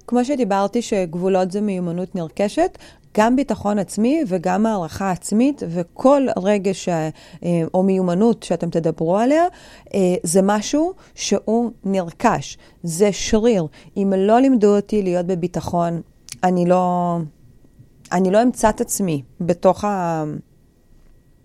כמו שדיברתי שגבולות זה מיומנות נרכשת, גם ביטחון עצמי וגם הערכה עצמית, וכל רגש או מיומנות שאתם תדברו עליה, זה משהו שהוא נרכש, זה שריר. אם לא לימדו אותי להיות בביטחון, אני לא אמצא את עצמי בתוך